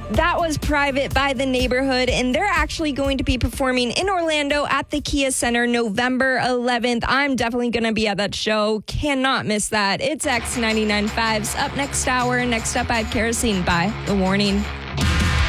That was Private by The Neighborhood, and they're actually going to be performing in Orlando at the Kia Center November 11th. I'm definitely going to be at that show. Cannot miss that. It's X99.5's Up Next Hour. Next up, I had Kerosene by The Warning.